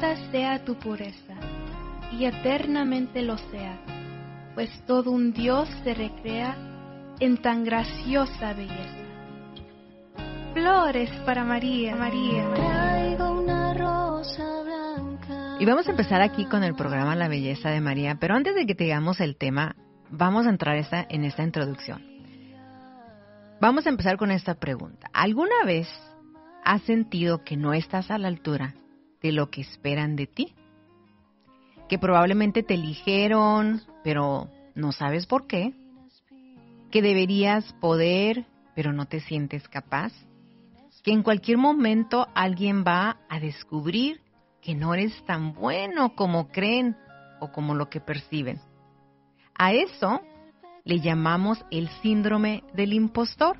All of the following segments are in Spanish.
perfecta sea tu pureza, y eternamente lo sea, pues todo un Dios se recrea en tan graciosa belleza. Flores para María, María. Traigo una rosa blanca. Y vamos a empezar aquí con el programa La Belleza de María, pero antes de que te digamos el tema, vamos a entrar en esta introducción. Vamos a empezar con esta pregunta. ¿Alguna vez has sentido que no estás a la altura de lo que esperan de ti? Que probablemente te eligieron, pero no sabes por qué. Que deberías poder, pero no te sientes capaz. Que en cualquier momento alguien va a descubrir que no eres tan bueno como creen o como lo que perciben. A eso le llamamos el síndrome del impostor.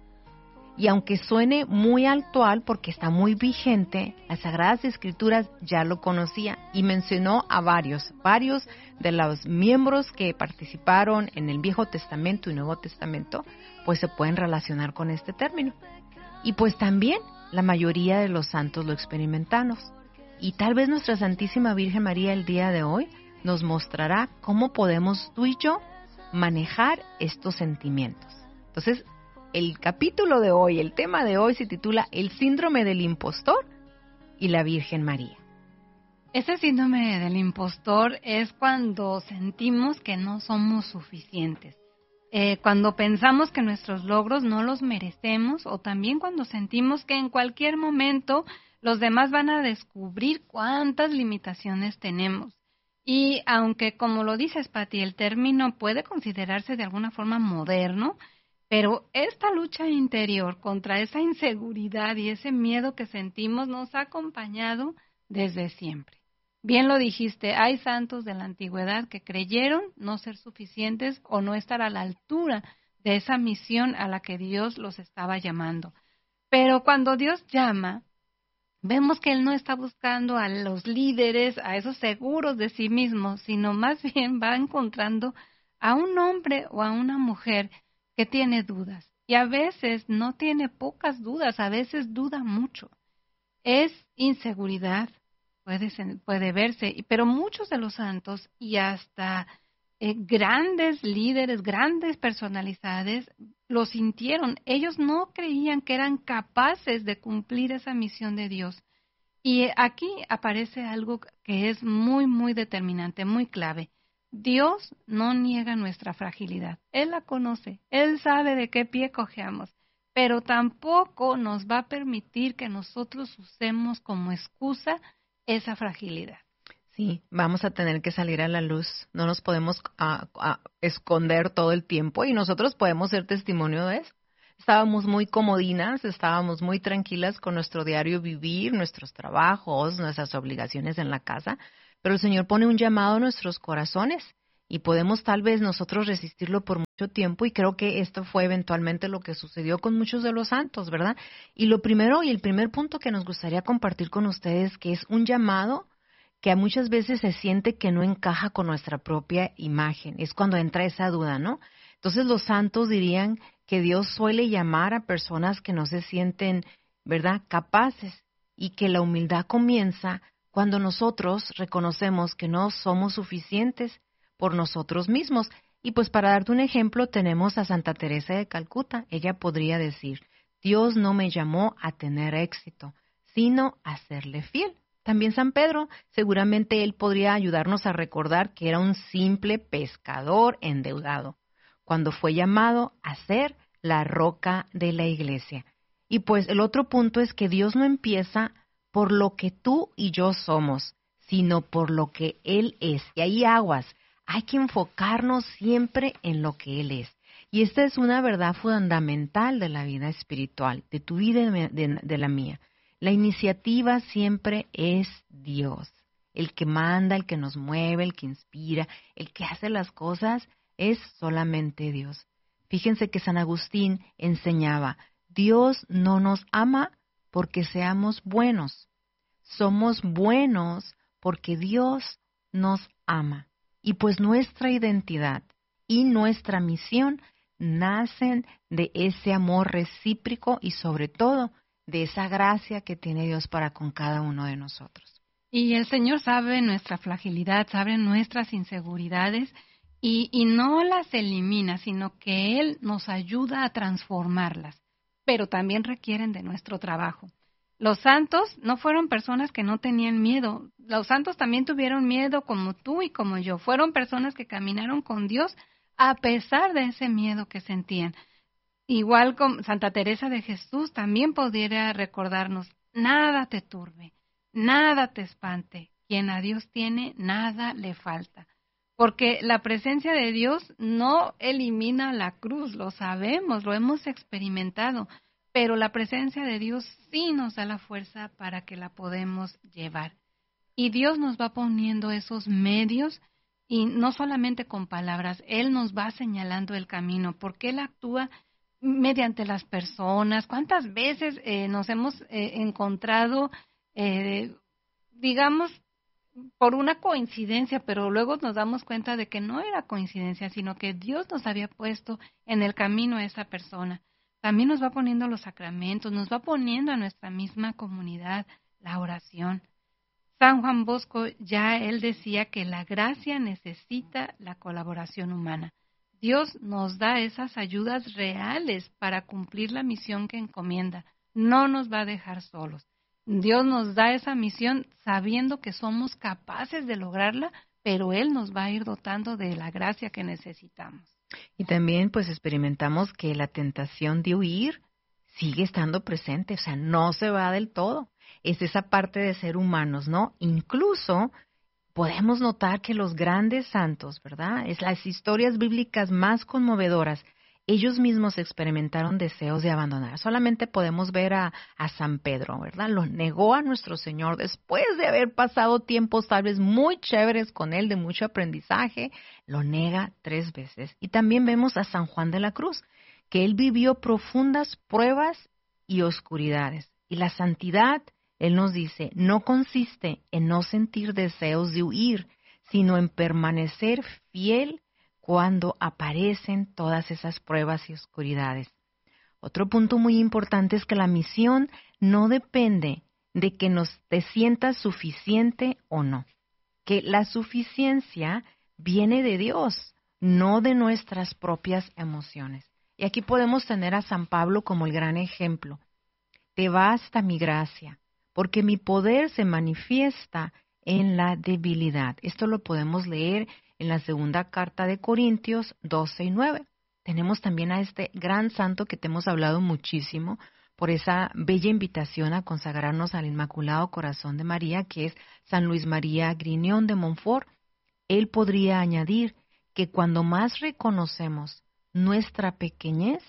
Y aunque suene muy actual porque está muy vigente, las Sagradas Escrituras ya lo conocía y mencionó a varios de los miembros que participaron en el Viejo Testamento y Nuevo Testamento, pues se pueden relacionar con este término. Y pues también la mayoría de los santos lo experimentamos. Y tal vez nuestra Santísima Virgen María el día de hoy nos mostrará cómo podemos tú y yo manejar estos sentimientos. Entonces, el capítulo de hoy, el tema de hoy se titula El síndrome del impostor y la Virgen María. Ese síndrome del impostor es cuando sentimos que no somos suficientes, cuando pensamos que nuestros logros no los merecemos, o también cuando sentimos que en cualquier momento los demás van a descubrir cuántas limitaciones tenemos. Y aunque, como lo dices, Pati, el término puede considerarse de alguna forma moderno, pero esta lucha interior contra esa inseguridad y ese miedo que sentimos nos ha acompañado desde siempre. Bien lo dijiste, hay santos de la antigüedad que creyeron no ser suficientes o no estar a la altura de esa misión a la que Dios los estaba llamando. Pero cuando Dios llama, vemos que Él no está buscando a los líderes, a esos seguros de sí mismos, sino más bien va encontrando a un hombre o a una mujer que tiene dudas, y a veces no tiene pocas dudas, a veces duda mucho. Es inseguridad, puede verse, pero muchos de los santos y hasta grandes líderes, grandes personalidades, lo sintieron. Ellos no creían que eran capaces de cumplir esa misión de Dios. Y aquí aparece algo que es muy, muy determinante, muy clave. Dios no niega nuestra fragilidad. Él la conoce. Él sabe de qué pie cojeamos. Pero tampoco nos va a permitir que nosotros usemos como excusa esa fragilidad. Sí, vamos a tener que salir a la luz. No nos podemos esconder todo el tiempo y nosotros podemos ser testimonio de eso. Estábamos muy comodinas, estábamos muy tranquilas con nuestro diario vivir, nuestros trabajos, nuestras obligaciones en la casa, pero el Señor pone un llamado a nuestros corazones y podemos tal vez nosotros resistirlo por mucho tiempo, y creo que esto fue eventualmente lo que sucedió con muchos de los santos, ¿verdad? Y el primer punto que nos gustaría compartir con ustedes, que es un llamado que muchas veces se siente que no encaja con nuestra propia imagen, es cuando entra esa duda, ¿no? Entonces los santos dirían que Dios suele llamar a personas que no se sienten, ¿verdad?, capaces, y que la humildad comienza cuando nosotros reconocemos que no somos suficientes por nosotros mismos. Y pues para darte un ejemplo tenemos a Santa Teresa de Calcuta. Ella podría decir, Dios no me llamó a tener éxito, sino a serle fiel. También San Pedro, seguramente él podría ayudarnos a recordar que era un simple pescador endeudado, cuando fue llamado a ser la roca de la iglesia. Y pues el otro punto es que Dios no empieza por lo que tú y yo somos, sino por lo que Él es. Y ahí aguas, hay que enfocarnos siempre en lo que Él es. Y esta es una verdad fundamental de la vida espiritual, de tu vida y de la mía. La iniciativa siempre es Dios, el que manda, el que nos mueve, el que inspira, el que hace las cosas, es solamente Dios. Fíjense que San Agustín enseñaba, Dios no nos ama porque seamos buenos, somos buenos porque Dios nos ama. Y pues nuestra identidad y nuestra misión nacen de ese amor recíproco y sobre todo de esa gracia que tiene Dios para con cada uno de nosotros. Y el Señor sabe nuestra fragilidad, sabe nuestras inseguridades y no las elimina, sino que Él nos ayuda a transformarlas, pero también requieren de nuestro trabajo. Los santos no fueron personas que no tenían miedo. Los santos también tuvieron miedo como tú y como yo. Fueron personas que caminaron con Dios a pesar de ese miedo que sentían. Igual como Santa Teresa de Jesús también pudiera recordarnos, nada te turbe, nada te espante. Quien a Dios tiene, nada le falta. Porque la presencia de Dios no elimina la cruz, lo sabemos, lo hemos experimentado. Pero la presencia de Dios sí nos da la fuerza para que la podemos llevar. Y Dios nos va poniendo esos medios, y no solamente con palabras, Él nos va señalando el camino, porque Él actúa mediante las personas. ¿Cuántas veces nos hemos encontrado, digamos, por una coincidencia, pero luego nos damos cuenta de que no era coincidencia, sino que Dios nos había puesto en el camino a esa persona? También nos va poniendo los sacramentos, nos va poniendo a nuestra misma comunidad la oración. San Juan Bosco ya él decía que la gracia necesita la colaboración humana. Dios nos da esas ayudas reales para cumplir la misión que encomienda. No nos va a dejar solos. Dios nos da esa misión sabiendo que somos capaces de lograrla, pero Él nos va a ir dotando de la gracia que necesitamos. Y también pues experimentamos que la tentación de huir sigue estando presente, o sea, no se va del todo. Es esa parte de ser humanos, ¿no? Incluso podemos notar que los grandes santos, ¿verdad? Es las historias bíblicas más conmovedoras. Ellos mismos experimentaron deseos de abandonar. Solamente podemos ver a San Pedro, ¿verdad? Lo negó a nuestro Señor después de haber pasado tiempos tal vez muy chéveres con Él, de mucho aprendizaje. Lo nega 3 veces. Y también vemos a San Juan de la Cruz, que él vivió profundas pruebas y oscuridades. Y la santidad, él nos dice, no consiste en no sentir deseos de huir, sino en permanecer fiel cuando aparecen todas esas pruebas y oscuridades. Otro punto muy importante es que la misión no depende de que te sientas suficiente o no. Que la suficiencia viene de Dios, no de nuestras propias emociones. Y aquí podemos tener a San Pablo como el gran ejemplo. Te basta mi gracia, porque mi poder se manifiesta en la debilidad. Esto lo podemos leer en la segunda carta de Corintios 12 y 9. Tenemos también a este gran santo que te hemos hablado muchísimo por esa bella invitación a consagrarnos al Inmaculado Corazón de María, que es San Luis María Griñón de Montfort. Él podría añadir que cuando más reconocemos nuestra pequeñez,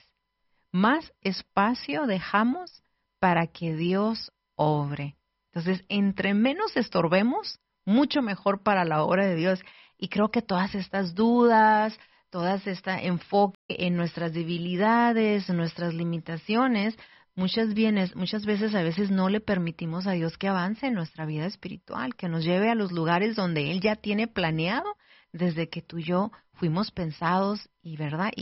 más espacio dejamos para que Dios obre. Entonces, entre menos estorbemos, mucho mejor para la obra de Dios. Y creo que todas estas dudas, todas este enfoque en nuestras debilidades, en nuestras limitaciones, muchas veces a veces no le permitimos a Dios que avance en nuestra vida espiritual, que nos lleve a los lugares donde Él ya tiene planeado desde que tú y yo fuimos pensados y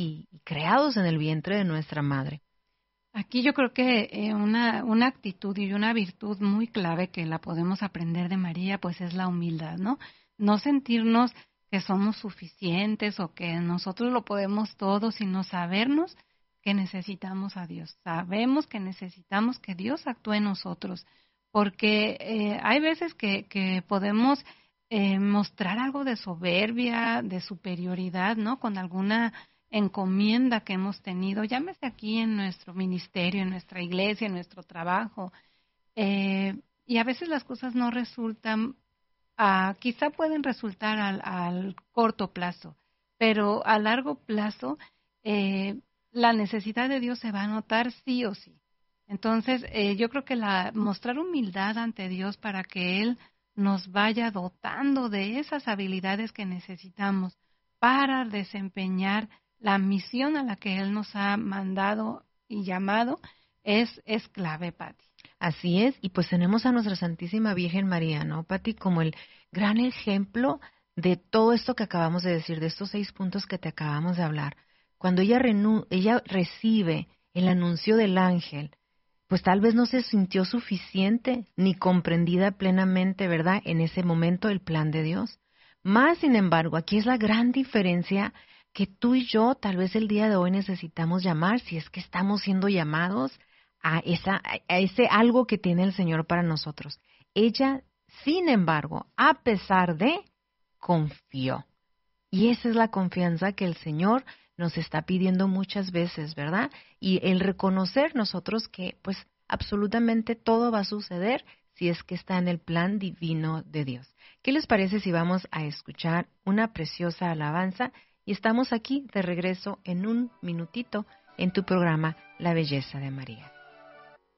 creados en el vientre de nuestra madre. Aquí yo creo que una actitud y una virtud muy clave que la podemos aprender de María, pues es la humildad, ¿no? No sentirnos que somos suficientes o que nosotros lo podemos todo, sino sabernos que necesitamos a Dios. Sabemos que necesitamos que Dios actúe en nosotros, porque hay veces que podemos mostrar algo de soberbia, de superioridad, ¿no? Con alguna encomienda que hemos tenido, llámese aquí en nuestro ministerio, en nuestra iglesia, en nuestro trabajo, y a veces las cosas no resultan, quizá pueden resultar al corto plazo, pero a largo plazo la necesidad de Dios se va a notar sí o sí. Entonces, yo creo que mostrar humildad ante Dios para que Él nos vaya dotando de esas habilidades que necesitamos para desempeñar la misión a la que Él nos ha mandado y llamado, es clave, Pati. Así es, y pues tenemos a nuestra Santísima Virgen María, ¿no, Pati? Como el gran ejemplo de todo esto que acabamos de decir, de estos 6 puntos que te acabamos de hablar. Cuando ella recibe el anuncio del ángel, pues tal vez no se sintió suficiente ni comprendida plenamente, ¿verdad? En ese momento el plan de Dios. Más sin embargo, aquí es la gran diferencia que tú y yo tal vez el día de hoy necesitamos llamar, si es que estamos siendo llamados a ese algo que tiene el Señor para nosotros. Ella, sin embargo, a pesar de, confió. Y esa es la confianza que el Señor nos está pidiendo muchas veces, ¿verdad? Y el reconocer nosotros que, pues, absolutamente todo va a suceder si es que está en el plan divino de Dios. ¿Qué les parece si vamos a escuchar una preciosa alabanza? Y estamos aquí de regreso en un minutito en tu programa La Belleza de María.